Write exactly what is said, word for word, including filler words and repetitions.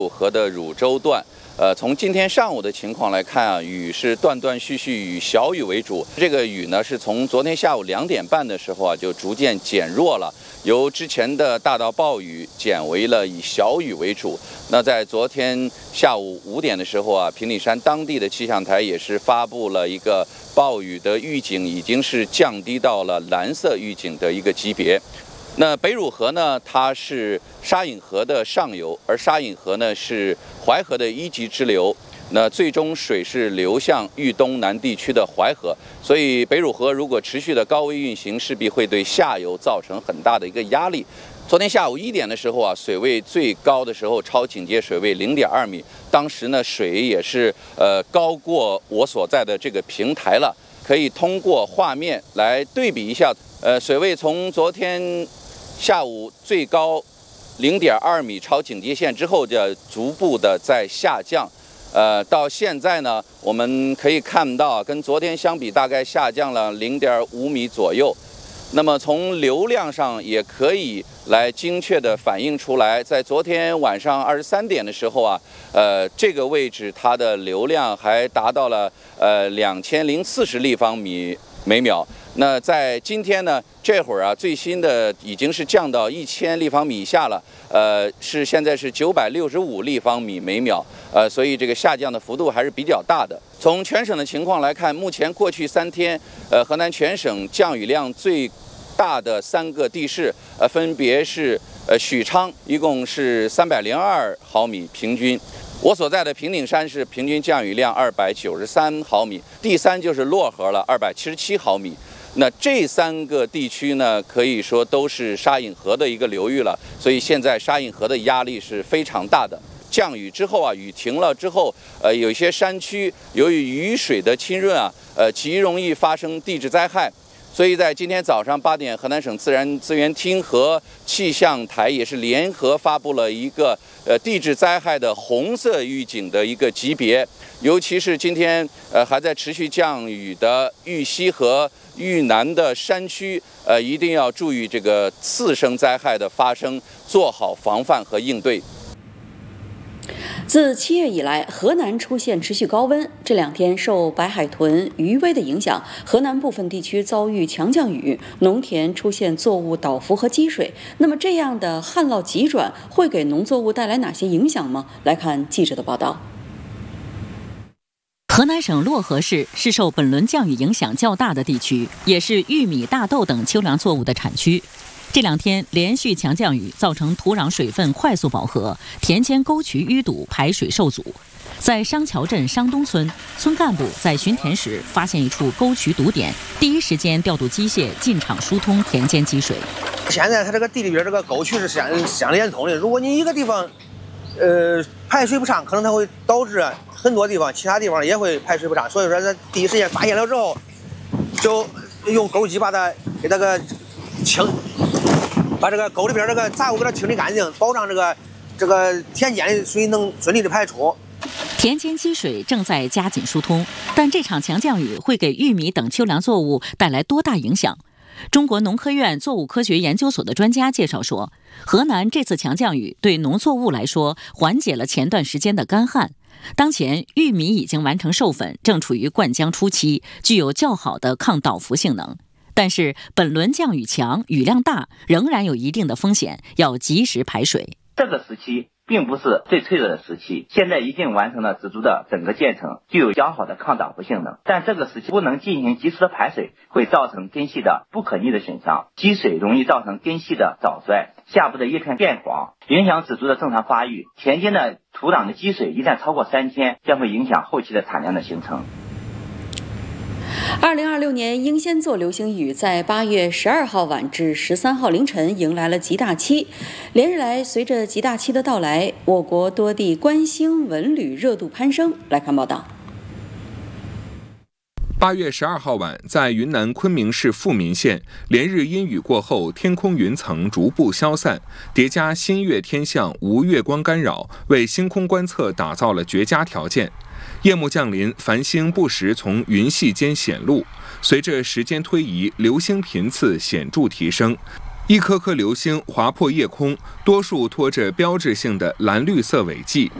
河的汝州段。 呃，从今天上午的情况来看啊，雨是断断续续，以小雨为主。这个雨呢，是从昨天下午两点半的时候啊，就逐渐减弱了，由之前的大到暴雨减为了以小雨为主。那在昨天下午五点的时候啊，平顶山当地的气象台也是发布了一个暴雨的预警，已经是降低到了蓝色预警的一个级别。 那北汝河呢，它是沙隐河的上游，而沙隐河呢是淮河的一级支流。那最终水是流向豫东南地区的淮河，所以北汝河如果持续的高位运行，势必会对下游造成很大的一个压力。昨天下午一点的时候啊，水位最高的时候超警戒水位零点二米，当时呢水也是呃高过我所在的这个平台了。可以通过画面来对比一下，呃，水位从昨天 下午最高零点二米超警戒线之后，就逐步的在下降，呃，到现在呢，我们可以看到，跟昨天相比，大概下降了零点五米左右。那么从流量上也可以来精确的反映出来，在昨天晚上二十三点的时候啊，呃，这个位置它的流量还达到了呃两千零四十立方米每秒。 那在今天呢，这会儿啊，最新的已经是降到一千立方米以下了，呃，是现在是九百六十五立方米每秒，呃，所以这个下降的幅度还是比较大的。从全省的情况来看，目前过去三天，呃，河南全省降雨量最大的三个地市，呃，分别是呃许昌，一共是三百零二毫米平均。 我所在的平顶山是平均降雨量二百九十三毫米，第三就是漯河了，二百七十七毫米。那这三个地区呢，可以说都是沙隐河的一个流域了，所以现在沙隐河的压力是非常大的。降雨之后啊，雨停了之后，呃，有一些山区由于雨水的浸润啊，呃，极容易发生地质灾害。 所以在今天早上八点，河南省自然资源厅和气象台也是联合发布了一个呃地质灾害的红色预警的一个级别，尤其是今天呃还在持续降雨的豫西和豫南的山区，呃一定要注意这个次生灾害的发生，做好防范和应对。 自七月以来，河南出现持续高温。这两天受白海豚、余威的影响，河南部分地区遭遇强降雨，农田出现作物倒伏和积水。那么，这样的旱涝急转会给农作物带来哪些影响吗？来看记者的报道。 河南省漯河市是受本轮降雨影响较大的地区，也是玉米、大豆等秋粮作物的产区。 这两天连续强降雨，造成土壤水分快速饱和，田间沟渠淤堵，排水受阻。在商桥镇商东村，村干部在巡田时发现一处沟渠堵点，第一时间调度机械进场疏通田间积水。 现在它这个地里边这个沟渠是相相连通的，如果你一个地方，呃，排水不畅，可能它会导致很多地方其他地方也会排水不畅。所以说，在第一时间发现了之后，就用沟机把它给它个清。 把这个沟里边这个杂物给它清理干净，保障这个这个田间的水能顺利的排出。 田间积水正在加紧疏通，但这场强降雨会给玉米等秋粮作物带来多大影响？中国农科院作物科学研究所的专家介绍说，河南这次强降雨对农作物来说缓解了前段时间的干旱。当前玉米已经完成授粉，正处于灌浆初期，具有较好的抗倒伏性能。 但是本轮降雨强、雨量大，仍然有一定的风险，要及时排水。 这个时期并不是最脆弱的时期，现在已经完成了植株的整个建成，具有较好的抗倒伏性能。但这个时期不能进行及时的排水，会造成根系的不可逆的损伤，积水容易造成根系的早衰，下部的叶片变黄，影响植株的正常发育。田间的土壤的积水一旦超过三天，将会影响后期的产量的形成。 二零二六年英仙座流星雨在八月十二号晚至十三号凌晨迎来了极大期。连日来，随着极大期的到来，我国多地观星文旅热度攀升。来看报道。 八月十二号晚，在云南昆明市富民县，连日阴雨过后，天空云层逐步消散，叠加新月天象无月光干扰，为星空观测打造了绝佳条件。 夜幕降临，繁星不时从云系间显露。随着时间推移，流星频次显著提升。 一颗颗流星划破夜空，多数拖着标志性的蓝绿色尾迹，